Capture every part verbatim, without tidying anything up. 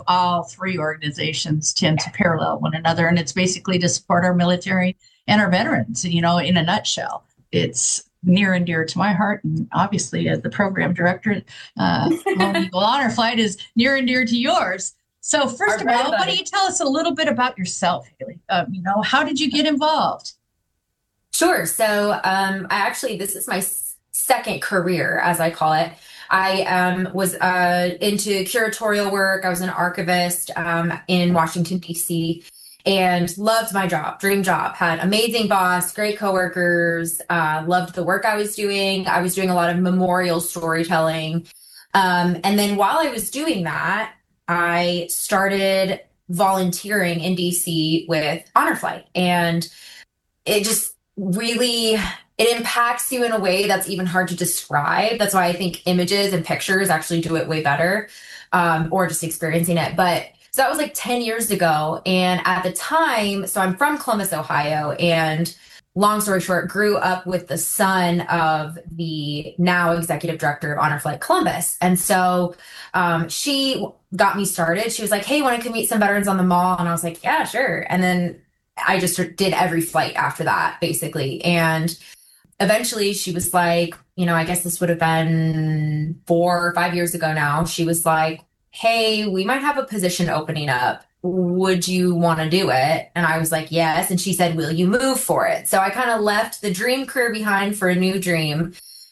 all three organizations tend to parallel one another, and it's basically to support our military and our veterans. You know, in a nutshell, it's near and dear to my heart, and obviously, as the program director, uh, Lone Eagle Honor Flight is near and dear to yours. So, first of all, why don't you tell us a little bit about yourself, Haley? Um, you know, how did you get involved? Sure. So, um, I actually, this is my s- second career, as I call it. I um, was uh, into curatorial work. I was an archivist um, in Washington, D C, and loved my job, dream job. Had amazing boss, great coworkers, uh, loved the work I was doing. I was doing a lot of memorial storytelling. Um, and then while I was doing that, I started volunteering in D C with Honor Flight. And it just really it impacts you in a way that's even hard to describe. That's why I think images and pictures actually do it way better, um, or just experiencing it. But so that was like ten years ago. And at the time, so I'm from Columbus, Ohio, and long story short, grew up with the son of the now executive director of Honor Flight Columbus. And so um, she got me started. She was like, hey, want to come meet some veterans on the mall? And I was like, yeah, sure. And then I just did every flight after that, basically. And eventually she was like, you know, I guess this would have been four or five years ago now. She was like, hey, we might have a position opening up. Would you want to do it? And I was like, yes. And she said, will you move for it? So I kind of left the dream career behind for a new dream,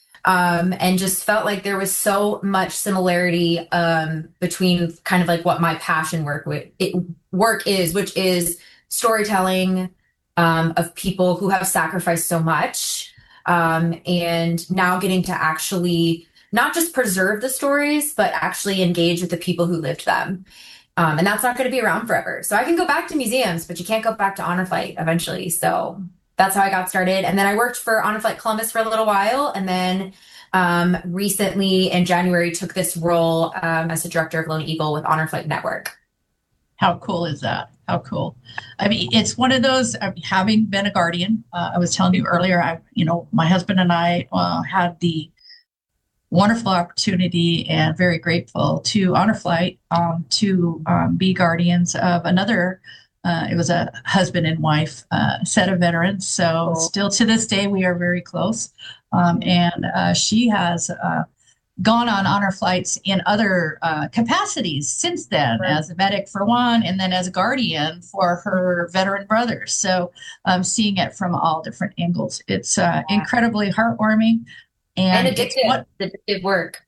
um, and just felt like there was so much similarity um, between kind of like what my passion work with it, work is, which is storytelling um, of people who have sacrificed so much. Um, and now getting to actually not just preserve the stories, but actually engage with the people who lived them. Um, and that's not going to be around forever. So I can go back to museums, but you can't go back to Honor Flight eventually. So that's how I got started. And then I worked for Honor Flight Columbus for a little while. And then um, recently in January, took this role um, as the director of Lone Eagle with Honor Flight Network. How cool is that? How cool. I mean, it's one of those, uh, having been a guardian, uh, I was telling you earlier, I, you know, my husband and I uh, had the wonderful opportunity and very grateful to Honor Flight um, to um, be guardians of another, uh, it was a husband and wife uh, set of veterans. So Cool. Still to this day, we are very close. Um, and uh, she has uh, gone on honor flights in other uh, capacities since then, right, as a medic for one, and then as a guardian for her veteran brothers. So um, seeing it from all different angles, it's uh, Yeah. incredibly heartwarming. And, And it's addictive, what, addictive work.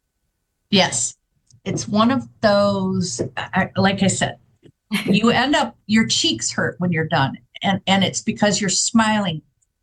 yes, it's one of those, I, like I said, you end up, your cheeks hurt when you're done. And, and it's because you're smiling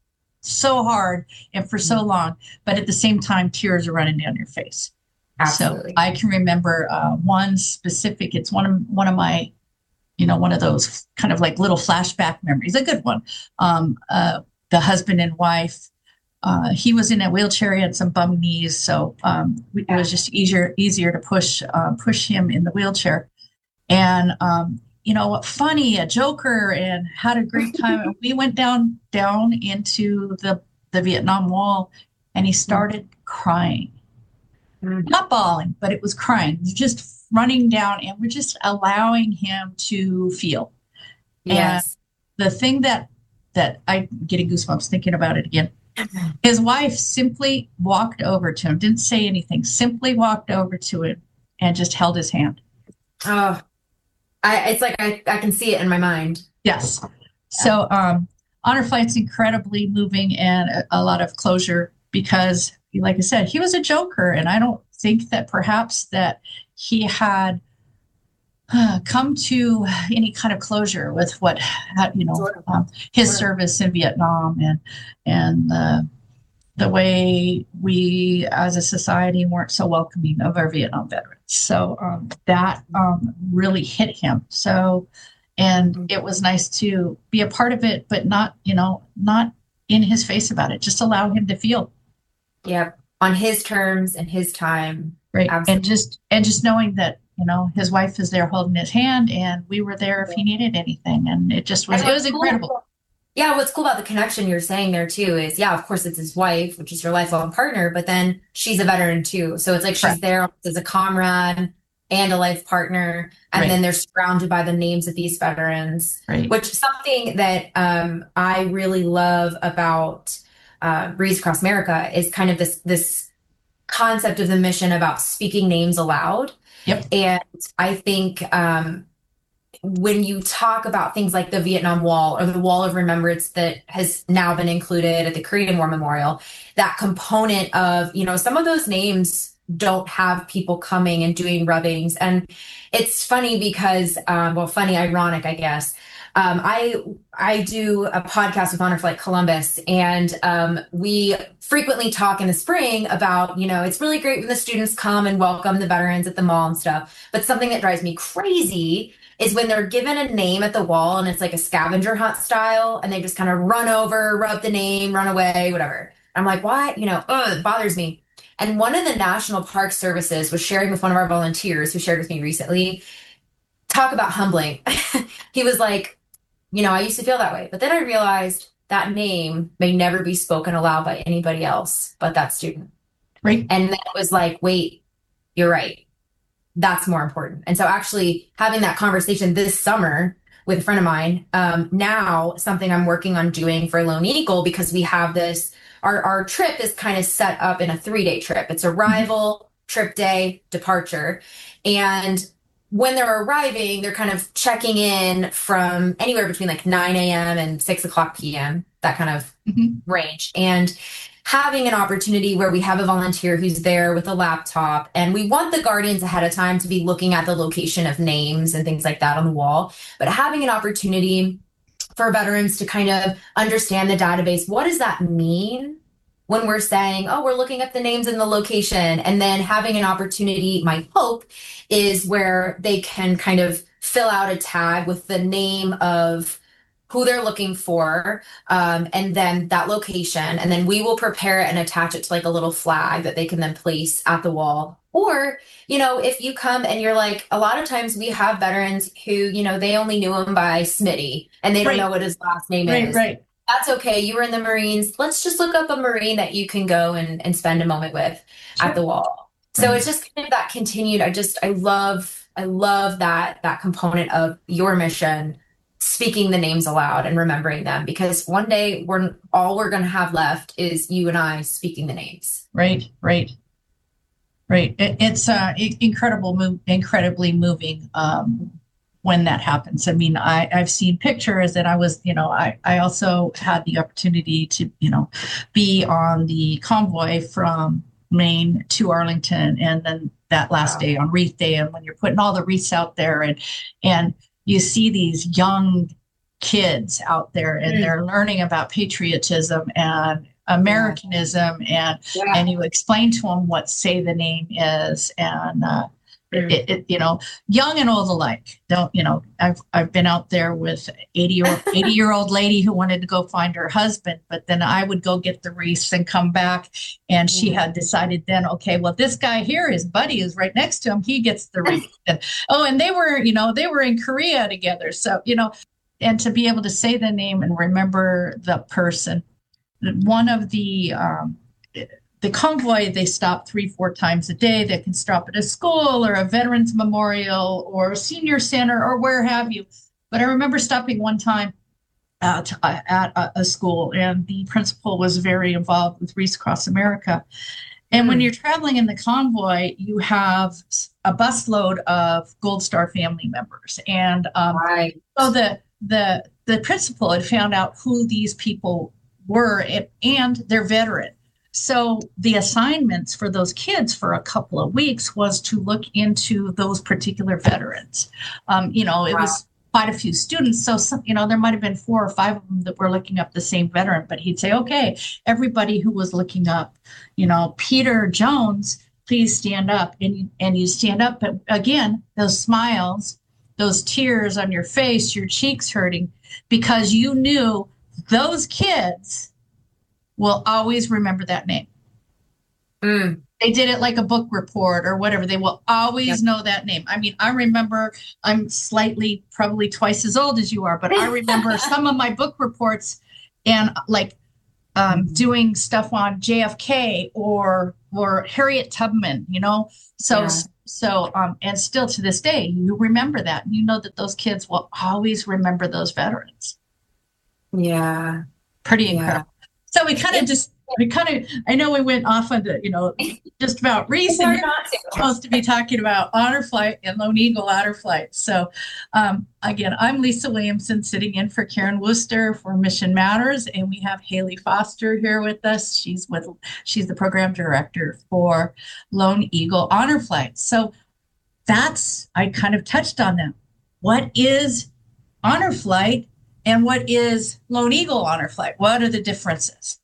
so hard and for so long, but at the same time, tears are running down your face. Absolutely. So I can remember uh, one specific, it's one of, one of my, you know, one of those kind of like little flashback memories, a good one. Um, uh, the husband and wife, uh, he was in a wheelchair, he had some bum knees. So um, it was just easier, easier to push, uh, push him in the wheelchair. And, um, you know, funny, a joker, and had a great time. We went down, down into the, the Vietnam Wall, and he started crying, Mm-hmm. not bawling, but it was crying, just running down, and we're just allowing him to feel. Yes. And the thing that, that I'm getting goosebumps thinking about it again, his wife simply walked over to him, didn't say anything, simply walked over to him and just held his hand. Oh, I, it's like I, I can see it in my mind. Yes. So um, Honor Flight's incredibly moving and a, a lot of closure because, like I said, he was a joker. And I don't think that perhaps that he had uh, come to any kind of closure with what, had, you know, um, his service in Vietnam and, and uh, the way we as a society weren't so welcoming of our Vietnam veterans. So um, that um, really hit him. So, and it was nice to be a part of it, but not, you know, not in his face about it, just allow him to feel. Yeah. On his terms and his time. Right. Absolutely. And just, and just knowing that, you know, his wife is there holding his hand and we were there if he needed anything. And it just was, it was incredible. Cool. Yeah, what's cool about the connection you're saying there too is, yeah, of course it's his wife, which is your lifelong partner, but then she's a veteran too. So it's like she's Correct. there as a comrade and a life partner. And Right. then they're surrounded by the names of these veterans, Right. which is something that um, I really love about uh, Wreaths Across America is kind of this, this concept of the mission about speaking names aloud. Yep. And I think um, when you talk about things like the Vietnam Wall or the Wall of Remembrance that has now been included at the Korean War Memorial, that component of, you know, some of those names don't have people coming and doing rubbings. And it's funny because, um, well, funny, ironic, I guess. Um, I I do a podcast with Honor Flight Columbus, and um, we frequently talk in the spring about, you know, it's really great when the students come and welcome the veterans at the mall and stuff. But something that drives me crazy is when they're given a name at the wall and it's like a scavenger hunt style, and they just kind of run over, rub the name, run away, whatever. I'm like, what? You know, oh, it bothers me. And one of the National Park Services was sharing with one of our volunteers who shared with me recently, talk about humbling. He was like, you know, I used to feel that way, but then I realized that name may never be spoken aloud by anybody else but that student. Right. And then it was like, wait, you're right. That's more important. And so actually having that conversation this summer with a friend of mine, um, now something I'm working on doing for Lone Eagle, because we have this, our, our trip is kind of set up in a three day trip. It's arrival, trip day, departure. And when they're arriving, they're kind of checking in from anywhere between like nine a.m. and six o'clock p.m., that kind of mm-hmm. range. And having an opportunity where we have a volunteer who's there with a laptop, and we want the guardians ahead of time to be looking at the location of names and things like that on the wall, but having an opportunity for veterans to kind of understand the database. What does that mean when we're saying, oh, we're looking at the names and the location? And then having an opportunity, my hope is where they can kind of fill out a tag with the name of who they're looking for, um, and then that location. And then we will prepare it and attach it to like a little flag that they can then place at the wall. Or, you know, if you come and you're like, a lot of times we have veterans who, you know, they only knew him by Smitty and they don't right. know what his last name right, is. Right. That's okay. You were in the Marines. Let's just look up a Marine that you can go and, and spend a moment with sure. at the wall. So right. it's just kind of that continued. I just, I love, I love that, that component of your mission, speaking the names aloud and remembering them, because one day we're all we're going to have left is you and I speaking the names. Right, right, right. It, it's uh, incredible, move, incredibly moving um, when that happens. I mean, I, I've seen pictures, and I was, you know, I, I also had the opportunity to, you know, be on the convoy from Maine to Arlington, and then that last wow. day on Wreath Day, and when you're putting all the wreaths out there, and and you see these young kids out there, and mm. they're learning about patriotism and Americanism, and yeah. and you explain to them what Say the Name is, and uh, mm. it, it, you know, young and old alike. Don't you know? I've I've been out there with eighty year eighty year old lady who wanted to go find her husband, but then I would go get the wreaths and come back, and she mm. had decided then, okay, well, this guy here, his buddy is right next to him, he gets the wreath. and, oh, and they were, you know, they were in Korea together, so you know, and to be able to say the name and remember the person. One of the um, the convoy, they stop three, four times a day. They can stop at a school or a veterans memorial or a senior center or where have you. But I remember stopping one time at, at a, a school, and the principal was very involved with Wreaths Across America. And mm. when you're traveling in the convoy, you have a busload of Gold Star family members. And um, right. so the, the, the principal had found out who these people were, and they're veteran. So the assignments for those kids for a couple of weeks was to look into those particular veterans. Um, you know, it wow. was quite a few students. So, some, you know, there might have been four or five of them that were looking up the same veteran, but he'd say, okay, everybody who was looking up, you know, Peter Jones, please stand up. And you, and you stand up. But again, those smiles, those tears on your face, your cheeks hurting, because you knew those kids will always remember that name. Mm. They did it like a book report or whatever. They will always yep. know that name. I mean, I remember, I'm slightly, probably twice as old as you are, but I remember some of my book reports and like um, doing stuff on J F K or or Harriet Tubman, you know? So yeah. So, um, and still to this day, you remember that. You know that those kids will always remember those veterans. Yeah. Pretty Yeah. incredible. So we kind of just, we kind of, I know we went off on the, you know, just about recent. Supposed to be talking about Honor Flight and Lone Eagle Honor Flight. So, um, again, I'm Lisa Williamson, sitting in for Karen Wooster for Mission Matters, and we have Haley Foster here with us. She's with, she's the program director for Lone Eagle Honor Flight. So that's, I kind of touched on that. What is Honor Flight and what is Lone Eagle Honor Flight? What are the differences?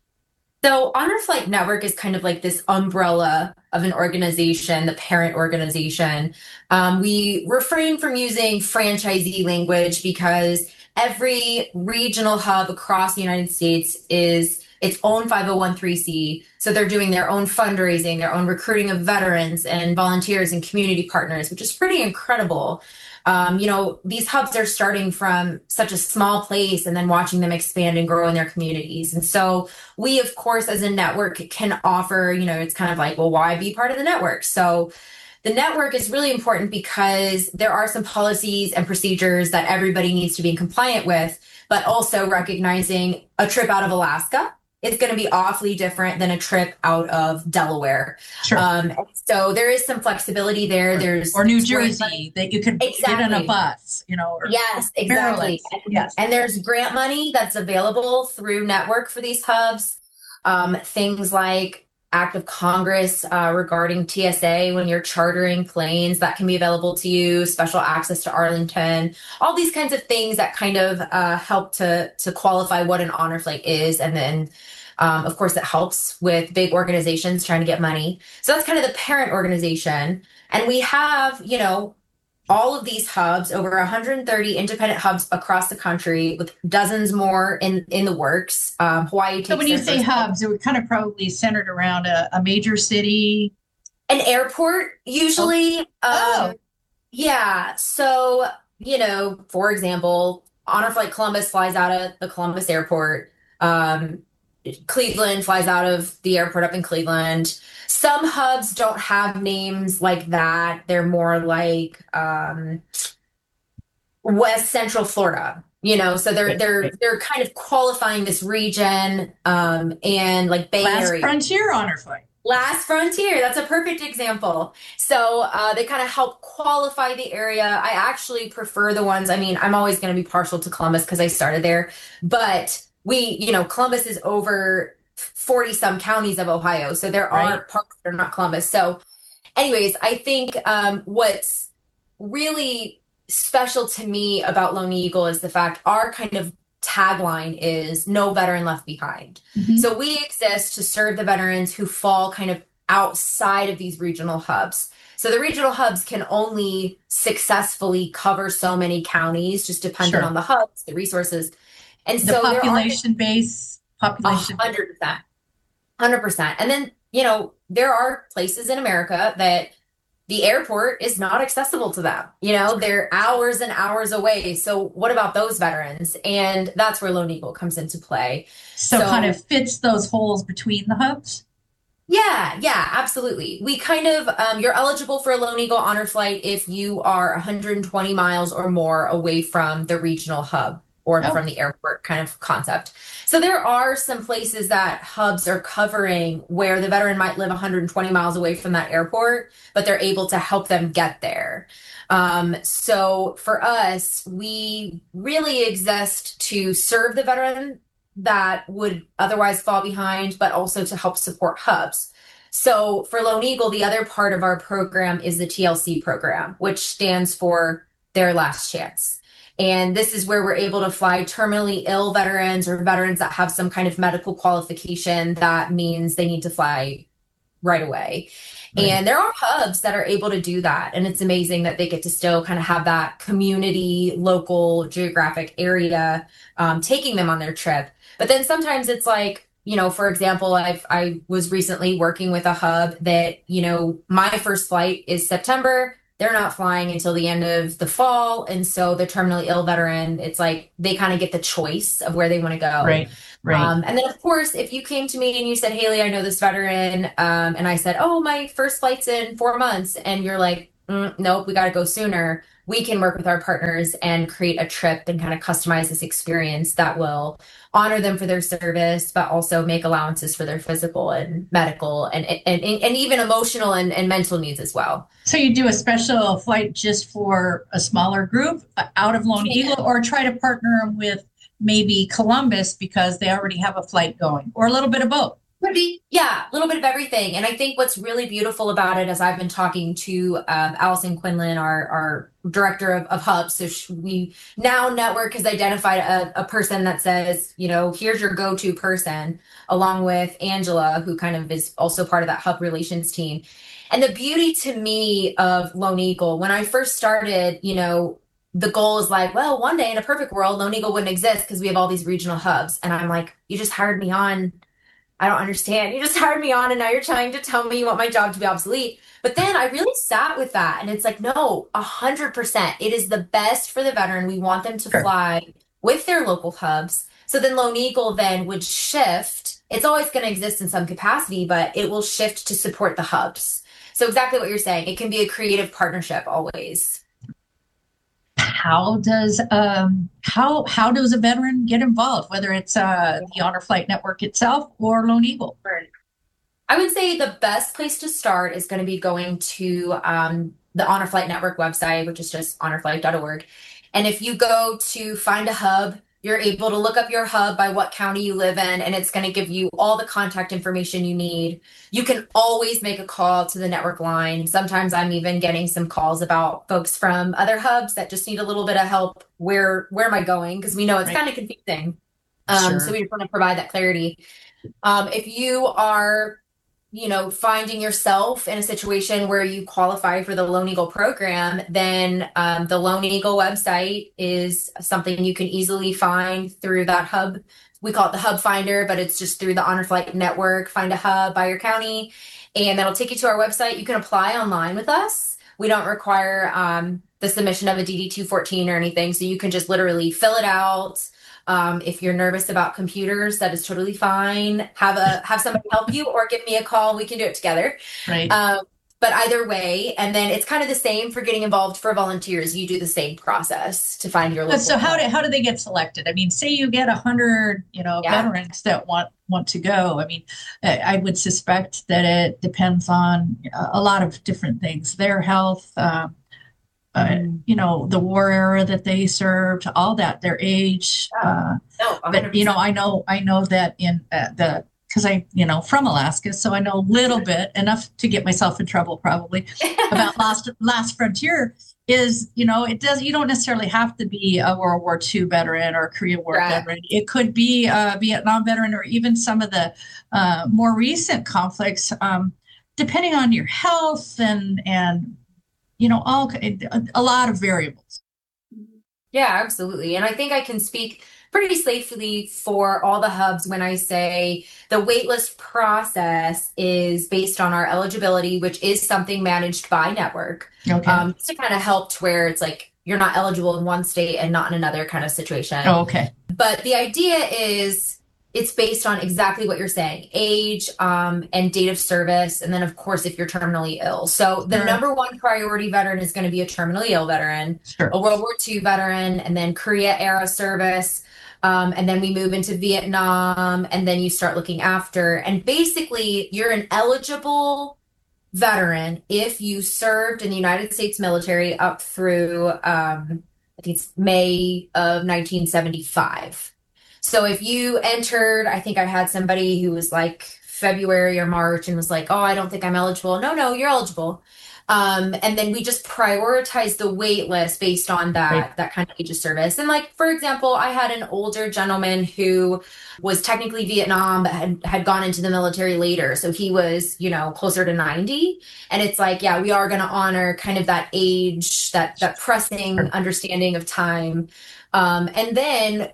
So Honor Flight Network is kind of like this umbrella of an organization, the parent organization. Um, we refrain from using franchisee language because every regional hub across the United States is its own five oh one c. So they're doing their own fundraising, their own recruiting of veterans and volunteers and community partners, which is pretty incredible. Um, you know, these hubs are starting from such a small place and then watching them expand and grow in their communities. And so we, of course, as a network can offer, you know, it's kind of like, well, why be part of the network? So the network is really important because there are some policies and procedures that everybody needs to be compliant with, but also recognizing a trip out of Alaska is going to be awfully different than a trip out of Delaware. Sure. Um, so there is some flexibility there. There's or New Jersey that you could exactly. get on a bus, you know. Or yes, exactly. And, yes. And there's grant money that's available through Network for these hubs. Um, things like Act of Congress uh, regarding T S A when you're chartering planes that can be available to you, special access to Arlington, all these kinds of things that kind of uh, help to to qualify what an honor flight is. And then, um, of course, it helps with big organizations trying to get money. So that's kind of the parent organization. And we have, you know, all of these hubs, over one hundred thirty independent hubs across the country, with dozens more in, in the works. Um, Hawaii takes So when you say hubs, it would kind of probably centered around a, a major city. An airport, usually. Oh. Um, oh. Yeah. So, you know, for example, Honor Flight Columbus flies out of the Columbus airport. Um, Cleveland flies out of the airport up in Cleveland. Some hubs don't have names like that. They're more like um, West Central Florida, you know. So they're they're they're kind of qualifying this region um, and like Bay Last Area. Frontier Honor Flight. Last Frontier. That's a perfect example. So uh, they kind of help qualify the area. I actually prefer the ones. I mean, I'm always going to be partial to Columbus because I started there, but we, you know, Columbus is over forty some counties of Ohio. So there are right. parts that are not Columbus. So anyways, I think um, what's really special to me about Lone Eagle is the fact our kind of tagline is no veteran left behind. Mm-hmm. So we exist to serve the veterans who fall kind of outside of these regional hubs. So the regional hubs can only successfully cover so many counties, just depending sure. on the hubs, the resources. And the so population base, population one hundred percent. one hundred percent. And then, you know, there are places in America that the airport is not accessible to them. You know, they're hours and hours away. So what about those veterans? And that's where Lone Eagle comes into play. So, so kind of fits those holes between the hubs? Yeah, yeah, absolutely. We kind of, um, you're eligible for a Lone Eagle Honor Flight if you are one hundred twenty miles or more away from the regional hub or oh. from the airport kind of concept. So there are some places that hubs are covering where the veteran might live one hundred twenty miles away from that airport, but they're able to help them get there. Um, so for us, we really exist to serve the veteran that would otherwise fall behind, but also to help support hubs. So for Lone Eagle, the other part of our program is the T L C program, which stands for Their Last Chance. And this is where we're able to fly terminally ill veterans or veterans that have some kind of medical qualification that means they need to fly right away. Right. And there are hubs that are able to do that. And it's amazing that they get to still kind of have that community, local, geographic area um, taking them on their trip. But then sometimes it's like, you know, for example, I've, I was recently working with a hub that, you know, my first flight is September. they're not flying until the end of the fall. And so the terminally ill veteran, it's like they kind of get the choice of where they want to go. Right. Right. Um, and then, of course, if you came to me and you said, Haley, I know this veteran, um, and I said, oh, my first flight's in four months, and you're like, mm, nope, we got to go sooner. We can work with our partners and create a trip and kind of customize this experience that will honor them for their service, but also make allowances for their physical and medical and and, and, and even emotional and, and mental needs as well. So you do a special flight just for a smaller group out of Lone Yeah. Eagle, or try to partner them with maybe Columbus because they already have a flight going, or a little bit of both? Could be, yeah, a little bit of everything. And I think what's really beautiful about it, as I've been talking to um, Allison Quinlan, our, our director of, of hubs, so she, we now network has identified a, a person that says, you know, here's your go-to person, along with Angela, who kind of is also part of that hub relations team. And the beauty to me of Lone Eagle, when I first started, you know, the goal is like, well, one day in a perfect world, Lone Eagle wouldn't exist because we have all these regional hubs. And I'm like, you just hired me on. I don't understand. You just hired me on and now you're trying to tell me you want my job to be obsolete. But then I really sat with that and it's like, no, a hundred percent. It is the best for the veteran. We want them to Sure. fly with their local hubs. So then Lone Eagle then would shift. It's always going to exist in some capacity, but it will shift to support the hubs. So exactly what you're saying. It can be a creative partnership always. How does um how how does a veteran get involved, whether it's uh the Honor Flight Network itself or Lone Eagle? I would say the best place to start is going to be going to um, the Honor Flight Network website, which is just honor flight dot org. And if you go to find a hub, you're able to look up your hub by what county you live in, and it's going to give you all the contact information you need. You can always make a call to the network line. Sometimes I'm even getting some calls about folks from other hubs that just need a little bit of help. Where where am I going? Because we know it's Right. kind of confusing. Um, Sure. So we just want to provide that clarity. Um, if you are, you know, finding yourself in a situation where you qualify for the Lone Eagle program, then um, the Lone Eagle website is something you can easily find through that hub. We call it the Hub Finder, but it's just through the Honor Flight Network. Find a hub by your county, and that'll take you to our website. You can apply online with us. We don't require um, the submission of a D D two fourteen or anything, so you can just literally fill it out. Um, if you're nervous about computers, that is totally fine. Have a have somebody help you, or give me a call. We can do it together. Right. Um, but either way, and then it's kind of the same for getting involved for volunteers. You do the same process to find your local. So how hub. do how do they get selected? I mean, say you get a hundred, you know, Yeah. veterans that want want to go. I mean, I I would suspect that it depends on a a lot of different things: their health, um, uh, you know, the war era that they served, all that, their age. Uh, No, but you know, I know I know that in uh, the because I, you know, from Alaska, so I know a little bit, enough to get myself in trouble probably, about Last Last Frontier. Is, you know, it does, you don't necessarily have to be a World War Two veteran or a Korean War Right. veteran. It could be a Vietnam veteran, or even some of the uh, more recent conflicts, um, depending on your health and and you know, all a, a lot of variables. Yeah, absolutely. And I think I can speak pretty safely for all the hubs when I say the waitlist process is based on our eligibility, which is something managed by network. Okay. Um, just to kind of help to where it's like you're not eligible in one state and not in another kind of situation. Oh, okay. But the idea is it's based on exactly what you're saying, age, um, and date of service. And then, of course, if you're terminally ill. So the Sure. number one priority veteran is going to be a terminally ill veteran, Sure. a World War Two veteran, and then Korea era service. Um, and then we move into Vietnam, and then you start looking after. And basically, you're an eligible veteran if you served in the United States military up through, um, I think it's May of nineteen seventy-five. So if you entered, I think I had somebody who was like February or March and was like, oh, I don't think I'm eligible. No, no, you're eligible. Um, and then we just prioritize the wait list based on that, Right. that kind of age of service. And like, for example, I had an older gentleman who was technically Vietnam, but had, had gone into the military later. So he was, you know, closer to ninety. And it's like, yeah, we are going to honor kind of that age, that, that pressing Sure. understanding of time. Um, and then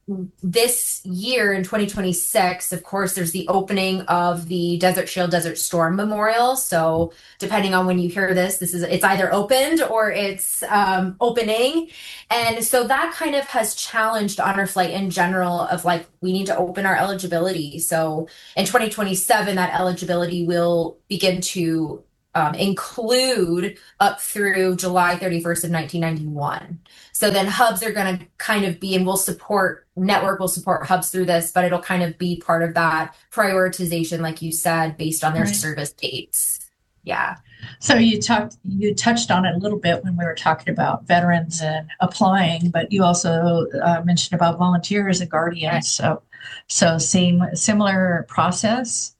this year in twenty twenty-six, of course, there's the opening of the Desert Shield Desert Storm Memorial. So depending on when you hear this, this is it's either opened or it's um, opening. And so that kind of has challenged Honor Flight in general of like, we need to open our eligibility. So in twenty twenty-seven, that eligibility will begin to um, include up through July thirty-first of nineteen ninety-one. So then hubs are going to kind of be, and we'll support, network will support hubs through this, but it'll kind of be part of that prioritization, like you said, based on their Right. service dates. Yeah. So you talked, you touched on it a little bit when we were talking about veterans and applying, but you also uh, mentioned about volunteers and guardians. Right. So, so same, similar process.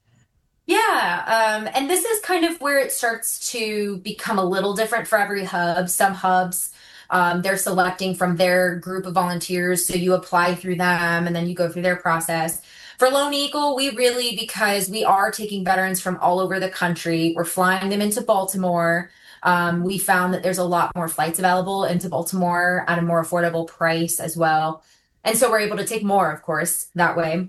Yeah. Um, and this is kind of where it starts to become a little different for every hub. Some hubs, um, they're selecting from their group of volunteers. So you apply through them and then you go through their process. For Lone Eagle, we really, because we are taking veterans from all over the country, we're flying them into Baltimore. Um, we found that there's a lot more flights available into Baltimore at a more affordable price as well. And so we're able to take more, of course, that way.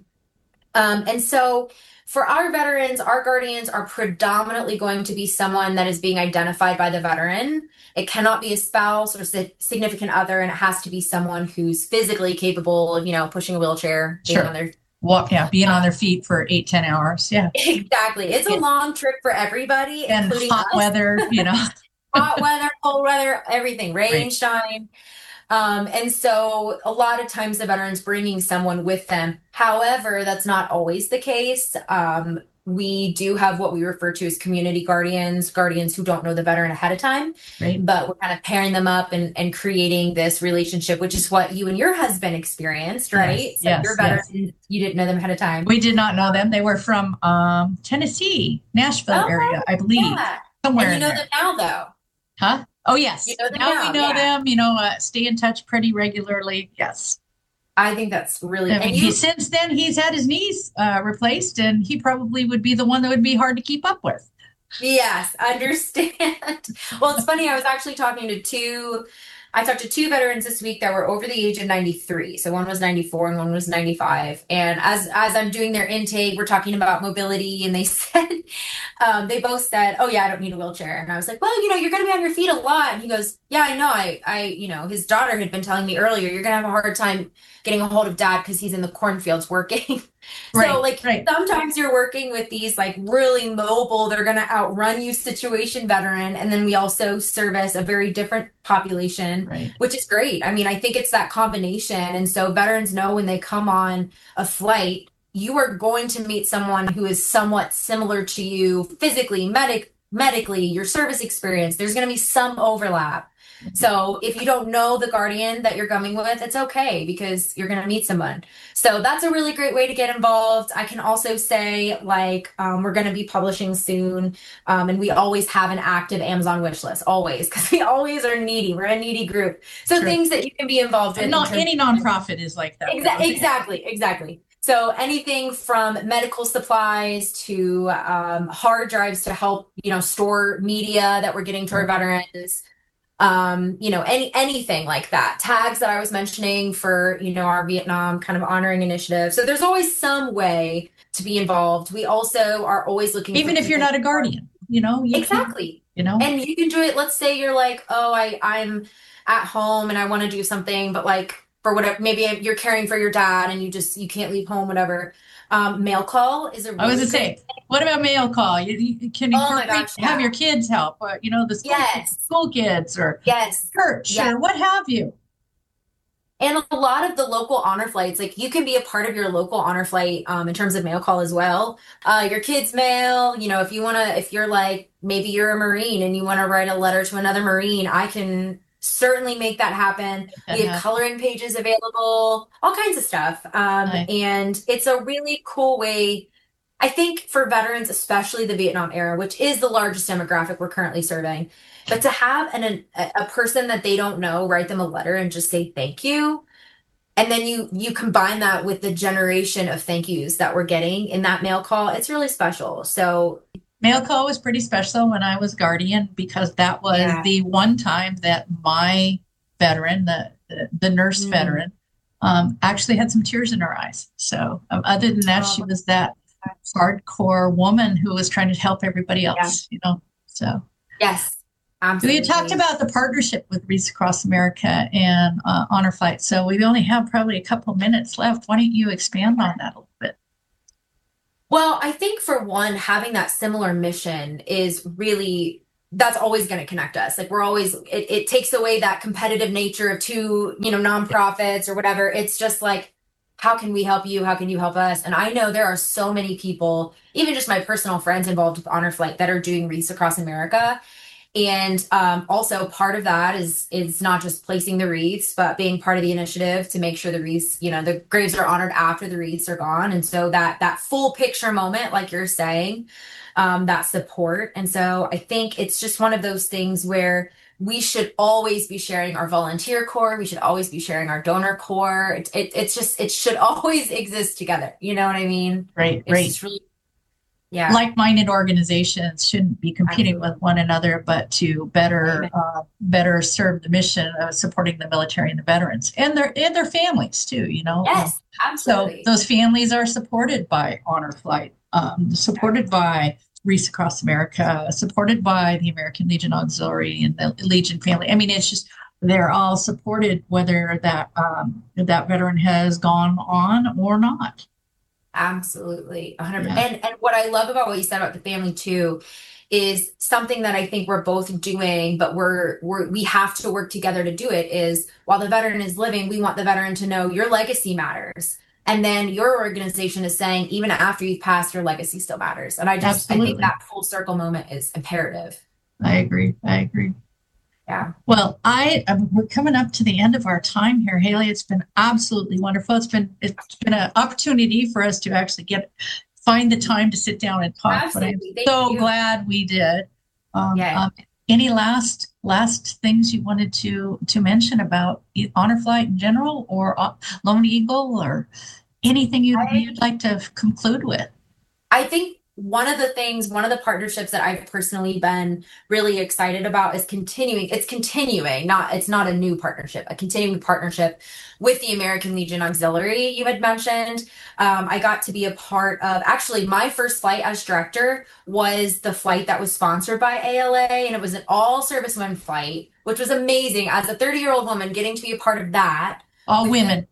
Um, and so for our veterans, our guardians are predominantly going to be someone that is being identified by the veteran. It cannot be a spouse or si- significant other, and it has to be someone who's physically capable of, you know, pushing a wheelchair, being Sure. on their Walk, yeah, being on their feet for eight, ten hours. Yeah. Exactly. It's a Yeah. long trip for everybody, And including hot us. weather, you know. Hot weather, cold weather, everything, rain, Right. shine. Um, and so a lot of times the veterans bringing someone with them. However, that's not always the case. Um, we do have what we refer to as community guardians, guardians who don't know the veteran ahead of time, Right. but we're kind of pairing them up and, and creating this relationship, which is what you and your husband experienced, right? Yes, So yes, your yes. veteran, you didn't know them ahead of time. We did not know them. They were from um, Tennessee, Nashville Oh, area, I believe. Yeah. Somewhere And you know in there. them now, though. Huh? Oh, yes. You know them now now, we know yeah. them, you know, uh, stay in touch pretty regularly. Yes. I think that's really, I and mean, you, he, since then, he's had his knees uh, replaced, and he probably would be the one that would be hard to keep up with. yes, understand. Well, it's funny. I was actually talking to two, I talked to two veterans this week that were over the age of ninety-three. So one was ninety-four and one was ninety-five. And as, as I'm doing their intake, we're talking about mobility, and they said, um, they both said, oh yeah, I don't need a wheelchair. And I was like, well, you know, you're going to be on your feet a lot. And he goes, yeah, I know. I, I, you know, his daughter had been telling me earlier, you're going to have a hard time getting a hold of dad because he's in the cornfields working. Right, So like right. sometimes you're working with these like really mobile, they're going to outrun you situation veteran. And then we also service a very different population, Right. which is great. I mean, I think it's that combination. And so veterans know when they come on a flight, you are going to meet someone who is somewhat similar to you physically, medic, medically, your service experience. There's going to be some overlap. So if you don't know the guardian that you're coming with, it's okay because you're going to meet someone. So that's a really great way to get involved. I can also say like, um, we're going to be publishing soon. Um, and we always have an active Amazon wish list, always, because we always are needy. We're a needy group. So Sure. things that you can be involved with. And in not terms- any nonprofit is like that. Exa- though. exactly, exactly. So anything from medical supplies to um, hard drives to help, you know, store media that we're getting to our veterans. Um, you know, any anything like that. Tags that I was mentioning for, you know, our Vietnam kind of honoring initiative. So there's always some way to be involved. We also are always looking Even for if you're people- not a guardian, you know, you can- Exactly. you know, And you can do it. Let's say you're like, oh, I, I'm at home and I want to do something, but like for whatever, maybe you're caring for your dad and you just, you can't leave home, whatever. Um, mail call is a really I was to great- say, what about mail call? You, you can Oh my incorporate, gosh, yeah. have your kids help, or, you know, the school, Yes. school kids or Yes. church Yeah. or what have you. And a lot of the local honor flights, like you can be a part of your local honor flight um, in terms of mail call as well. Uh, your kids' mail, you know, if you want to, if you're like, maybe you're a Marine and you want to write a letter to another Marine, I can certainly make that happen. that We have happen. coloring pages available, all kinds of stuff. Um, Nice. And it's a really cool way, I think, for veterans, especially the Vietnam era, which is the largest demographic we're currently serving. But to have an, an a person that they don't know write them a letter and just say thank you, and then you you combine that with the generation of thank yous that we're getting in that mail call, it's really special. So Mail call was pretty special when I was guardian because that was Yeah. the one time that my veteran, the the, the nurse Mm. veteran, um, actually had some tears in her eyes. So um, other than that, she was that hardcore woman who was trying to help everybody else, yeah. you know, so. Yes, absolutely. We talked about the partnership with Wreaths Across America and uh, Honor Flight. So we only have probably a couple minutes left. Why don't you expand on that a little bit? Well, I think for one, having that similar mission is really, that's always going to connect us. Like we're always, it, it takes away that competitive nature of two, you know, nonprofits or whatever. It's just like, how can we help you? How can you help us? And I know there are so many people, even just my personal friends involved with Honor Flight, that are doing Wreaths Across America. And um, also part of that is is not just placing the wreaths, but being part of the initiative to make sure the wreaths, you know, the graves are honored after the wreaths are gone. And so that that full picture moment, like you're saying, um, that support. And so I think it's just one of those things where we should always be sharing our volunteer core. We should always be sharing our donor core. It, it, it's just, it should always exist together. You know what I mean? Right, it's right. Just really, yeah. Like-minded organizations shouldn't be competing Absolutely. With one another, but to better, uh, better serve the mission of supporting the military and the veterans and their and their families too. You know. Yes, absolutely. So those families are supported by Honor Flight, um, supported by Wreaths Across America, supported by the American Legion Auxiliary and the Legion family. I mean, it's just they're all supported, whether that um, that veteran has gone on or not. Absolutely, one hundred percent. Yeah. And and what I love about what you said about the family too is something that I think we're both doing, but we're we're we have to work together to do it. Is while the veteran is living, we want the veteran to know your legacy matters. And then your organization is saying, even after you've passed, your legacy still matters. And I just, Absolutely. I think that full circle moment is imperative. I agree. I agree. Yeah. Well, I um, we're coming up to the end of our time here, Haley. It's been absolutely wonderful. It's been it's been an opportunity for us to actually get find the time to sit down and talk. Absolutely. But I'm so you. glad we did. Um, yeah. Um, any last last things you wanted to to mention about Honor Flight in general, or uh, Lone Eagle, or anything you'd, I, you'd like to conclude with? I think one of the things, one of the partnerships that I've personally been really excited about is continuing. It's continuing, not it's not a new partnership, a continuing partnership with the American Legion Auxiliary you had mentioned. Um, I got to be a part of, actually my first flight as director was the flight that was sponsored by A L A, and it was an all servicemen flight, which was amazing. As a thirty year old woman, getting to be a part of that. All women.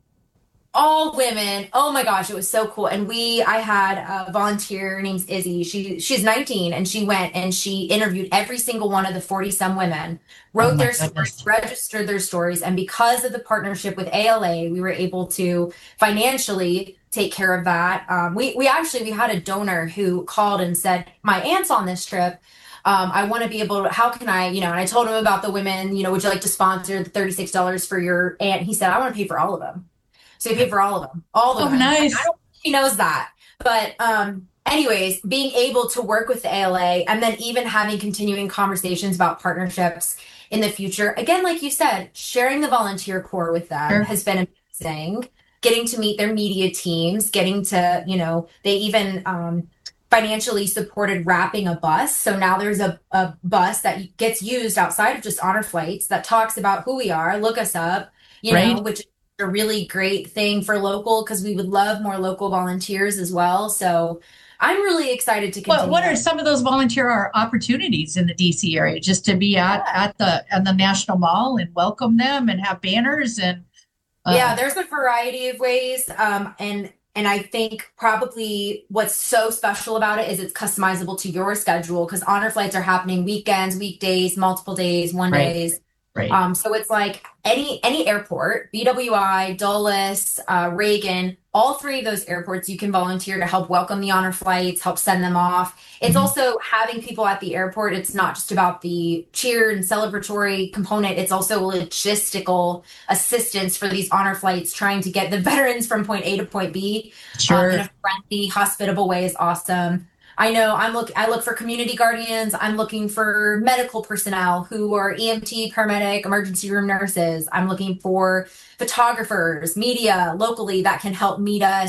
All women. Oh my gosh, it was so cool. And we, I had a volunteer, her name's Izzy. She she's nineteen, and she went and she interviewed every single one of the forty some women, wrote oh their goodness. stories, registered their stories. And because of the partnership with A L A, we were able to financially take care of that. Um, we, we actually, we had a donor who called and said, my aunt's on this trip. Um, I want to be able to, how can I, you know, and I told him about the women, you know, would you like to sponsor the thirty-six dollars for your aunt? He said, I want to pay for all of them. So he paid for all of them, all of oh, them. Nice. I don't think he knows that. But um, anyways, being able to work with the A L A and then even having continuing conversations about partnerships in the future. Again, like you said, sharing the volunteer core with them sure. has been amazing. Getting to meet their media teams, getting to, you know, they even um, financially supported wrapping a bus. So now there's a, a bus that gets used outside of just Honor Flights that talks about who we are, look us up, you right. know, which is a really great thing for local, because we would love more local volunteers as well. So I'm really excited to continue. What, what are some of those volunteer opportunities in the D C area, just to be at, yeah. at the at the National Mall and welcome them and have banners and uh, yeah, there's a variety of ways. Um, and and I think probably what's so special about it is it's customizable to your schedule, because Honor Flights are happening weekends, weekdays, multiple days, one right. days. Right. Um, so it's like any any airport, B W I, Dulles, uh, Reagan, all three of those airports, you can volunteer to help welcome the Honor Flights, help send them off. It's mm-hmm. also having people at the airport. It's not just about the cheer and celebratory component. It's also logistical assistance for these Honor Flights, trying to get the veterans from point A to point B sure. um, in a friendly, hospitable way is awesome. I know I'm look. I look for community guardians. I'm looking for medical personnel who are E M T, paramedic, emergency room nurses. I'm looking for photographers, media locally that can help meet us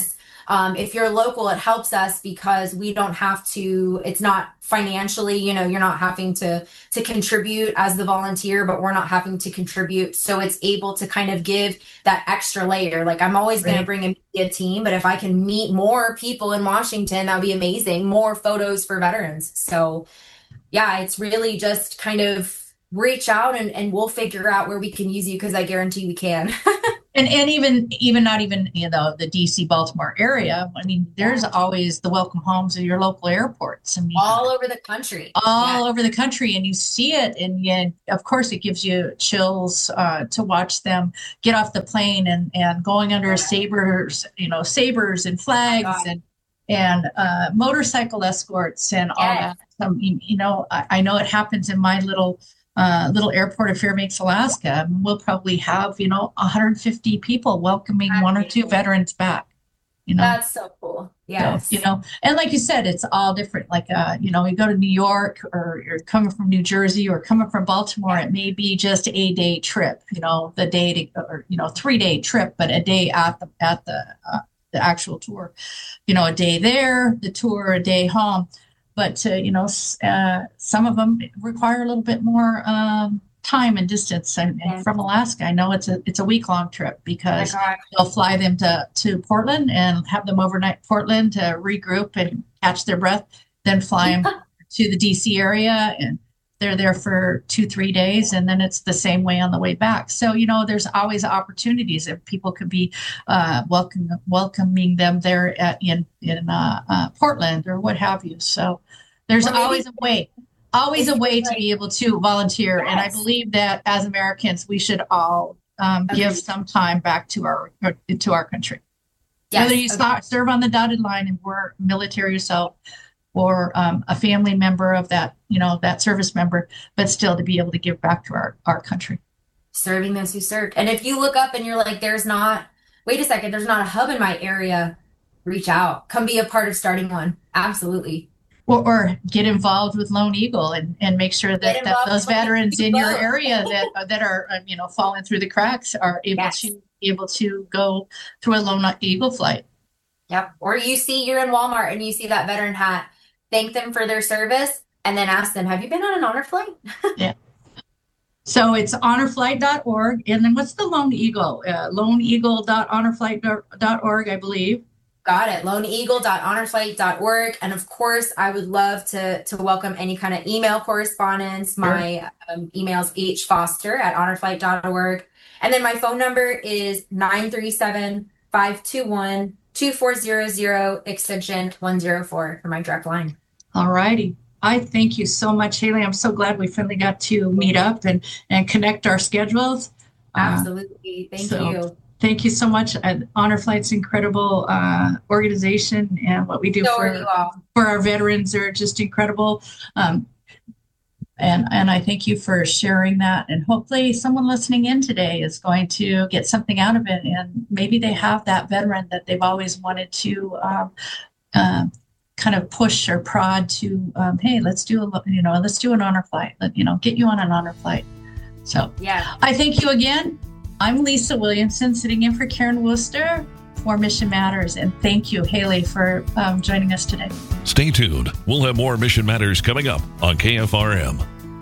Um, if you're local, it helps us because we don't have to, it's not financially, you know, you're not having to, to contribute as the volunteer, but we're not having to contribute. So it's able to kind of give that extra layer. Like I'm always going to bring a media team, but if I can meet more people in Washington, that would be amazing. More photos for veterans. So yeah, it's really just kind of reach out and, and we'll figure out where we can use you because I guarantee we can. And and even even not even you know the D C Baltimore area. I mean, there's always the welcome homes of your local airports. I mean, all over the country, all yeah. over the country, and you see it, and yet, of course, it gives you chills uh, to watch them get off the plane and and going under sabers, you know, sabers and flags oh and and uh, motorcycle escorts and all yes. that. Um, you, you know, I, I know it happens in my little. Uh, little airport of Fairbanks, Alaska. We'll probably have, you know, one hundred fifty people welcoming That's one or two cool. veterans back. You know, that's so cool. Yes. So, you know, and like you said, it's all different. Like, uh, you know, you go to New York or you're coming from New Jersey or coming from Baltimore, it may be just a day trip, you know, the day to, or, you know, three day trip, but a day at the, at the, uh, the actual tour, you know, a day there, the tour, a day home. But, uh, you know, uh, some of them require a little bit more um, time and distance. And, and from Alaska, I know it's a it's a week long trip because oh they'll fly them to, to Portland and have them overnight in Portland to regroup and catch their breath, then fly them to the D C area. And they're there for two, three days. And then it's the same way on the way back. So, you know, there's always opportunities if people could be uh, welcome, welcoming them there at, in, in uh, uh, Portland or what have you. So there's well, always a way, always a way to be able to volunteer. Yes. And I believe that as Americans, we should all um, okay. give some time back to our, to our country. Yes. Whether you okay. start, serve on the dotted line and we're military yourself, or um, a family member of that, you know, that service member, but still to be able to give back to our, our country. Serving those who served. And if you look up and you're like, there's not, wait a second, there's not a hub in my area, reach out. Come be a part of starting one. Absolutely. Or, or get involved with Lone Eagle and, and make sure that, that those veterans in your area that that are, you know, falling through the cracks are able yes. to able to go through a Lone Eagle flight. Yep. Or you see you're in Walmart and you see that veteran hat. Thank them for their service, and then ask them, have you been on an honor flight? Yeah. So it's honor flight dot org. And then what's the Lone Eagle? Uh, lone eagle dot honor flight dot org, I believe. Got it. lone eagle dot honor flight dot org. And of course, I would love to, to welcome any kind of email correspondence. Sure. My um, email is h foster at honor flight dot org. And then my phone number is nine three seven, five two one, two four zero zero, extension one zero four for my direct line. All righty. I thank you so much, Haley. I'm so glad we finally got to meet up and, and connect our schedules. Absolutely. Thank uh, so you. Thank you so much. Honor Flight's incredible uh, organization, and what we do so for, for our veterans are just incredible. Um, and, and I thank you for sharing that. And hopefully someone listening in today is going to get something out of it. And maybe they have that veteran that they've always wanted to um, uh, kind of push or prod to, um, hey, let's do a, you know, let's do an honor flight, Let, you know, get you on an honor flight. So yeah, I thank you again. I'm Lisa Williamson, sitting in for Karen Worcester for Mission Matters. And thank you, Haley, for um, joining us today. Stay tuned. We'll have more Mission Matters coming up on K F R M.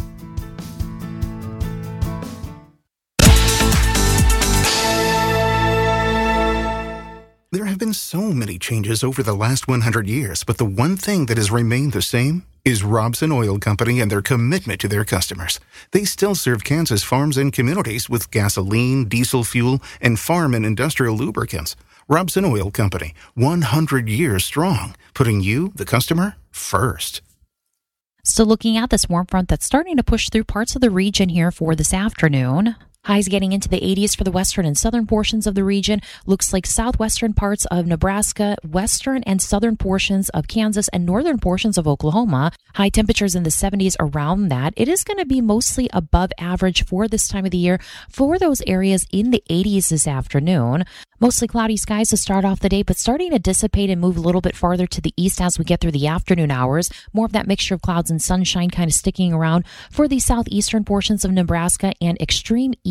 There have been so many changes over the last one hundred years, but the one thing that has remained the same is Robson Oil Company and their commitment to their customers. They still serve Kansas farms and communities with gasoline, diesel fuel, and farm and industrial lubricants. Robson Oil Company, one hundred years strong, putting you, the customer, first. Still looking at this warm front that's starting to push through parts of the region here for this afternoon. Highs getting into the eighties for the western and southern portions of the region. Looks like southwestern parts of Nebraska, western and southern portions of Kansas, and northern portions of Oklahoma. High temperatures in the seventies around that. It is going to be mostly above average for this time of the year for those areas in the eighties this afternoon. Mostly cloudy skies to start off the day, but starting to dissipate and move a little bit farther to the east as we get through the afternoon hours. More of that mixture of clouds and sunshine kind of sticking around for the southeastern portions of Nebraska and extreme east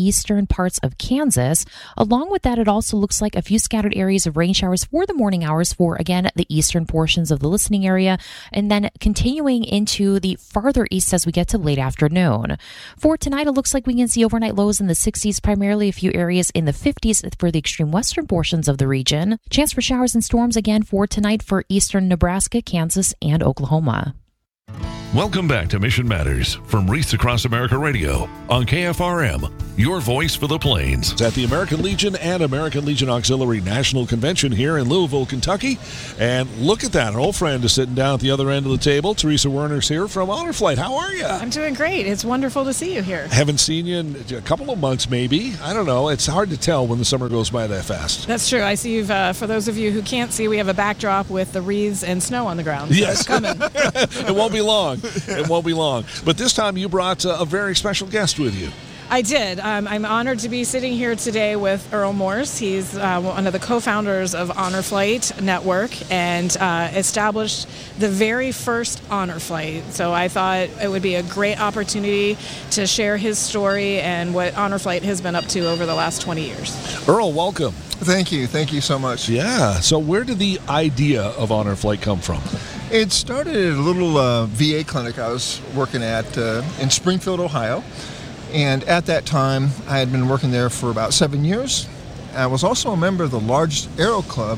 eastern parts of Kansas. Along with that, it also looks like a few scattered areas of rain showers for the morning hours for, again, the eastern portions of the listening area, and then continuing into the farther east as we get to late afternoon. For tonight, it looks like we can see overnight lows in the sixties, primarily a few areas in the fifties for the extreme western portions of the region. Chance for showers and storms again for tonight for eastern Nebraska, Kansas, and Oklahoma. Welcome back to Mission Matters from Wreaths Across America Radio on K F R M, your voice for the Plains. It's at the American Legion and American Legion Auxiliary National Convention here in Louisville, Kentucky. And look at that. An old friend is sitting down at the other end of the table. Teresa Werner's here from Honor Flight. How are you? I'm doing great. It's wonderful to see you here. Haven't seen you in a couple of months, maybe. I don't know. It's hard to tell when the summer goes by that fast. That's true. I see you've, uh, for those of you who can't see, we have a backdrop with the wreaths and snow on the ground. So yes. It's coming. It won't be long. It won't be long. But this time you brought uh, a very special guest with you. I did. Um, I'm honored to be sitting here today with Earl Morse. He's uh, one of the co-founders of Honor Flight Network and uh, established the very first Honor Flight. So I thought it would be a great opportunity to share his story and what Honor Flight has been up to over the last twenty years. Earl, welcome. Thank you. Thank you so much. Yeah. So where did the idea of Honor Flight come from? It started at a little uh, V A clinic I was working at uh, in Springfield, Ohio. And at that time, I had been working there for about seven years. I was also a member of the largest aero club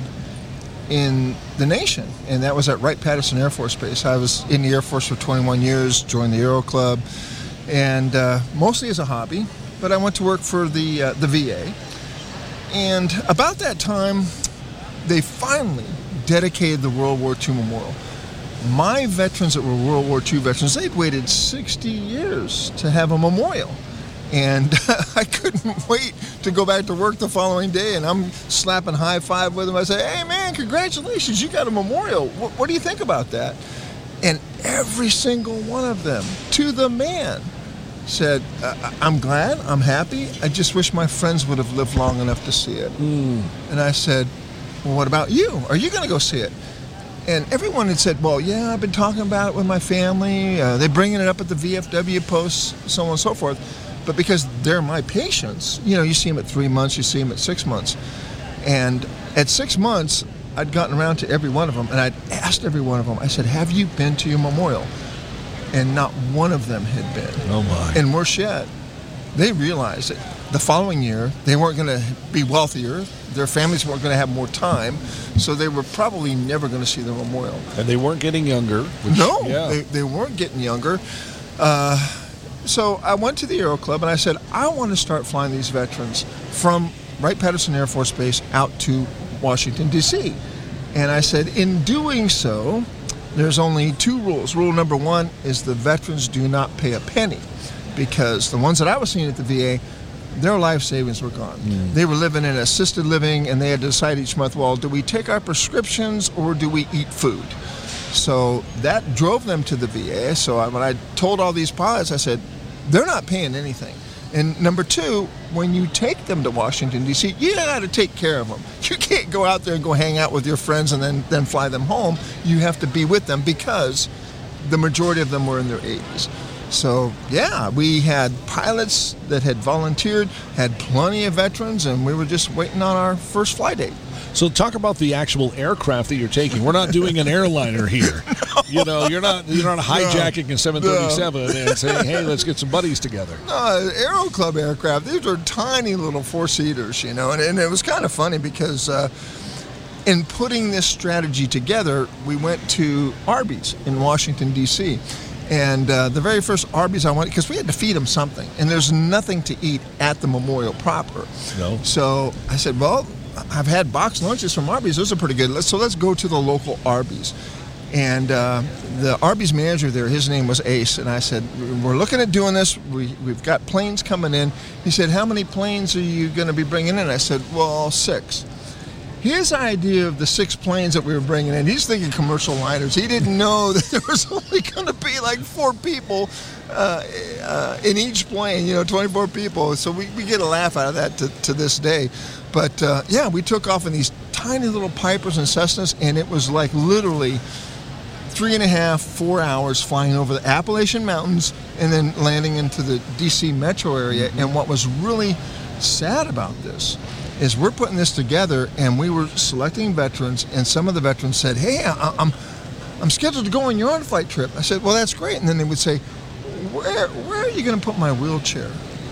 in the nation, and that was at Wright-Patterson Air Force Base. I was in the Air Force for twenty-one years, joined the aero club, and uh, mostly as a hobby, but I went to work for the, uh, the V A. And about that time, they finally dedicated the World War Two Memorial. My veterans that were World War Two veterans, they'd waited sixty years to have a memorial. And I couldn't wait to go back to work the following day, and I'm slapping high five with them. I say, hey man, congratulations, you got a memorial. What, what do you think about that? And every single one of them, to the man, said, I'm glad, I'm happy, I just wish my friends would have lived long enough to see it. Mm. And I said, well, what about you? Are you going to go see it? And everyone had said, well, yeah, I've been talking about it with my family. Uh, they're bringing it up at the V F W posts, so on and so forth. But because they're my patients, you know, you see them at three months, you see them at six months. And at six months, I'd gotten around to every one of them, and I'd asked every one of them, I said, have you been to your memorial? And not one of them had been. Oh, my. And worse yet, they realized that the following year, they weren't going to be wealthier. Their families weren't going to have more time, so they were probably never going to see the memorial. And they weren't getting younger. Which, no, yeah. they, they weren't getting younger. Uh, so I went to the Aero Club, and I said, I want to start flying these veterans from Wright-Patterson Air Force Base out to Washington, D C And I said, in doing so, there's only two rules. Rule number one is the veterans do not pay a penny, because the ones that I was seeing at the V A, their life savings were gone. Mm. They were living in assisted living, and they had to decide each month, well, do we take our prescriptions or do we eat food? So that drove them to the V A. So I, when I told all these pilots, I said, they're not paying anything. And number two, when you take them to Washington, D C, you got to take care of them. You can't go out there and go hang out with your friends and then, then fly them home. You have to be with them, because the majority of them were in their eighties. So, yeah, we had pilots that had volunteered, had plenty of veterans, and we were just waiting on our first flight date. So talk about the actual aircraft that you're taking. We're not doing an airliner here. no. You know, you're not you're not hijacking no. a seven thirty-seven no. and saying, hey, let's get some buddies together. No, Aero Club aircraft, these are tiny little four-seaters, you know, and, and it was kind of funny because uh, in putting this strategy together, we went to Arby's in Washington, D C And uh, the very first Arby's I went, because we had to feed them something, and there's nothing to eat at the memorial proper. No. So I said, well, I've had boxed lunches from Arby's. Those are pretty good. Let's, so let's go to the local Arby's. And uh, the Arby's manager there, his name was Ace, and I said, we're looking at doing this. We, we've got planes coming in. He said, how many planes are you going to be bringing in? I said, well, six. His idea of the six planes that we were bringing in, he's thinking commercial liners. He didn't know that there was only going to be like four people uh, uh, in each plane, you know, twenty-four people. So we, we get a laugh out of that to, to this day. But, uh, yeah, we took off in these tiny little Pipers and Cessnas, and it was like literally three and a half, four hours flying over the Appalachian Mountains and then landing into the D C metro area. Mm-hmm. And what was really sad about this is we're putting this together, and we were selecting veterans, and some of the veterans said, hey, I, I'm I'm scheduled to go on your on-flight trip. I said, well, that's great. And then they would say, where where are you going to put my wheelchair?